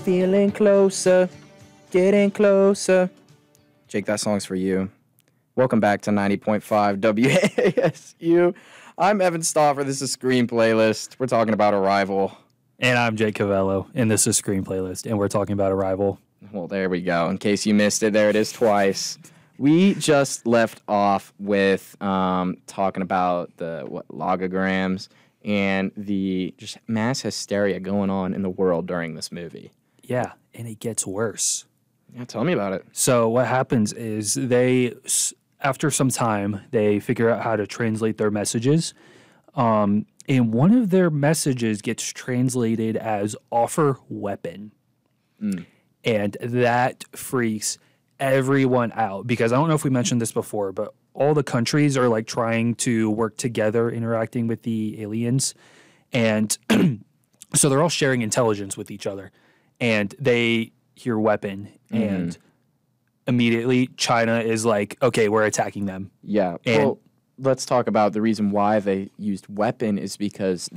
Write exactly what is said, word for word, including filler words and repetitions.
feeling closer, getting closer. Jake, that song's for you. Welcome back to ninety point five W A S U. I'm Evan Stauffer. This is Screen Playlist. We're talking about Arrival. And I'm Jake Cavello, and this is Screen Playlist, and we're talking about Arrival. Well, there we go. In case you missed it, there it is twice. We just left off with um, talking about the what, logograms and the just mass hysteria going on in the world during this movie. Yeah, and it gets worse. Yeah, tell me about it. So what happens is they, after some time, they figure out how to translate their messages. Um, and one of their messages gets translated as offer weapon. Mm. And that freaks everyone out because I don't know if we mentioned this before, but all the countries are like trying to work together, interacting with the aliens. And so they're all sharing intelligence with each other. And they hear weapon mm. and immediately China is like, okay, we're attacking them. Yeah. And well, let's talk about the reason why they used weapon is because